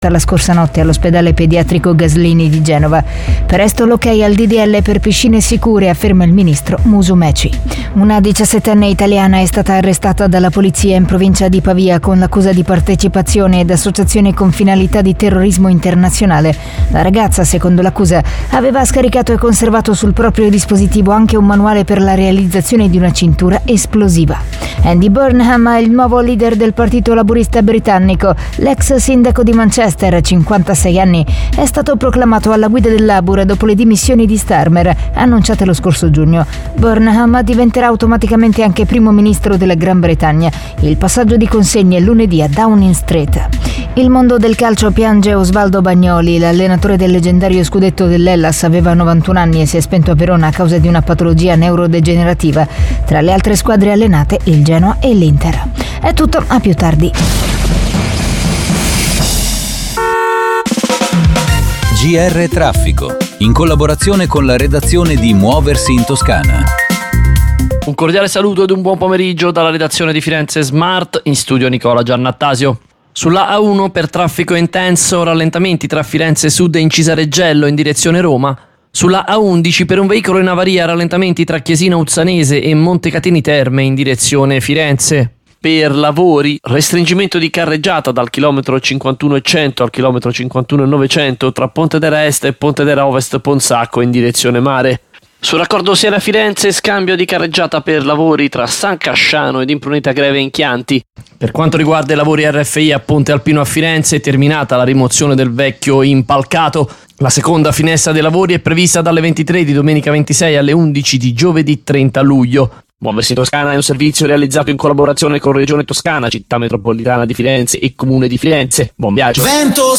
la scorsa notte all'ospedale pediatrico Gaslini di Genova. Presto l'ok al DDL per piscine sicure, afferma il ministro Musumeci. Una 17enne italiana è stata arrestata dalla polizia in provincia di Pavia con l'accusa di partecipazione ed associazione con finalità di terrorismo internazionale. La ragazza, secondo l'accusa, aveva scaricato e conservato sul proprio dispositivo anche un manuale per la realizzazione di una cintura esplosiva. Andy Burnham è il nuovo leader del Partito Laburista britannico. L'ex sindaco di Manchester, 56 anni, è stato proclamato alla guida del Labour dopo le dimissioni di Starmer, annunciate lo scorso giugno. Burnham diventerà automaticamente anche primo ministro della Gran Bretagna. Il passaggio di consegne lunedì a Downing Street. Il mondo del calcio piange Osvaldo Bagnoli, l'allenatore del leggendario scudetto dell'Hellas, aveva 91 anni e si è spento a Verona a causa di una patologia neurodegenerativa. Tra le altre squadre allenate, il Genoa e l'Inter. È tutto, a più tardi. GR Traffico, in collaborazione con la redazione di Muoversi in Toscana. Un cordiale saluto ed un buon pomeriggio dalla redazione di Firenze Smart, in studio Nicola Giannattasio. Sulla A1 per traffico intenso, rallentamenti tra Firenze Sud e Incisareggello in direzione Roma. Sulla A11 per un veicolo in avaria, rallentamenti tra Chiesina Uzzanese e Montecatini Terme in direzione Firenze. Per lavori, restringimento di carreggiata dal chilometro 51,100 al chilometro 51,900 tra Pontedera Est e Pontedera Ovest Ponsacco in direzione mare. Sul raccordo Siena-Firenze, scambio di carreggiata per lavori tra San Casciano ed Impruneta Greve in Chianti. Per quanto riguarda i lavori RFI a Ponte Alpino a Firenze, è terminata la rimozione del vecchio impalcato. La seconda finestra dei lavori è prevista dalle 23 di domenica 26 alle 11 di giovedì 30 luglio. Muoversi in Toscana è un servizio realizzato in collaborazione con Regione Toscana, Città Metropolitana di Firenze e Comune di Firenze. Buon viaggio! Vento